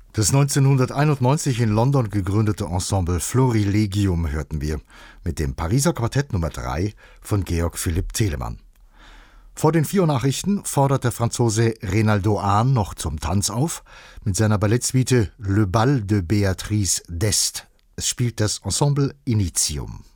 Das 1991 in London gegründete Ensemble Florilegium hörten wir mit dem Pariser Quartett Nummer 3 von Georg Philipp Telemann. Vor den 4 Nachrichten fordert der Franzose Reynaldo Hahn noch zum Tanz auf mit seiner Ballettsuite Le Bal de Béatrice d'Est. Es spielt das Ensemble Initium.